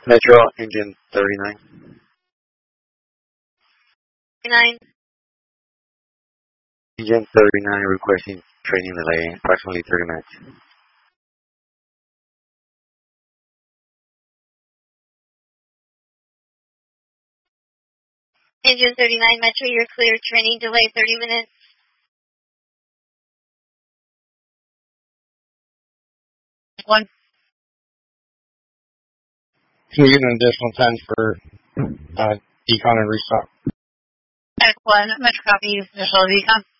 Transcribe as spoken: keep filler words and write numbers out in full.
Metro, engine thirty-nine. Nine. Engine thirty-nine requesting training delay, approximately thirty minutes. Engine thirty-nine, Metro, you're clear. Training delay thirty minutes. One. Can we get an additional ten for uh, decon and restock? X one, Metro copy, initial decon.